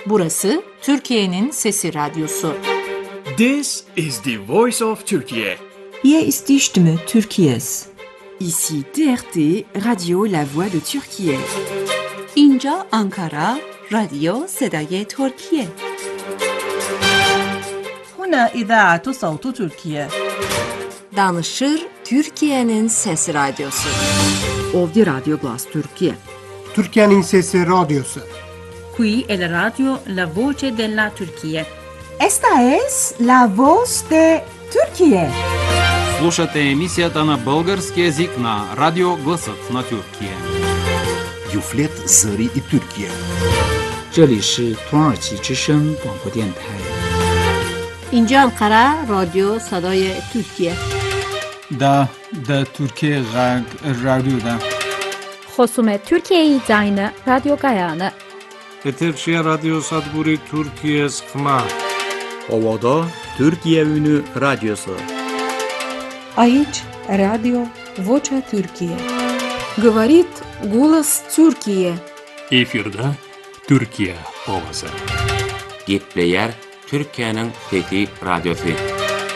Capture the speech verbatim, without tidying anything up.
Burası Türkiye'nin Sesi Radyosu. This is the voice of Turkey. Hier ist die Stimme Türkiye's. Ici T R T, Radio La Voix de Türkiye. اینجا آنکارا، رادیو صدای ترکیه. هنا إذاعة صوت تركيا. Danışır Türkiye'nin Sesi Radyosu. Ovdje Radio Glas Türkiye. Türkiye'nin Sesi Radyosu. Qui è la radio La Voce della Turchia. Esta es la voz de Türkiye. Слушате емисията на български език на Радио Гласът на Türkiye. Юфлет Зări и Türkiye. 这里是土耳其之声广播电台。 اینجا انقره رادیو صدای ترکیه. دا دا ترکیه غرب رادیو دا. خصوم ترکیه زاین رادیو گایانه. Eterşehir Radyo Sadburi Türkiye Skma. Ovada Türkiye Ünü Radyosu. Aici Radio Vocea Türkiye. Говорит голос Türkiye. Efirde Türkiye ovası. Gepleyer Türkiye'nin Fethi Radyosu.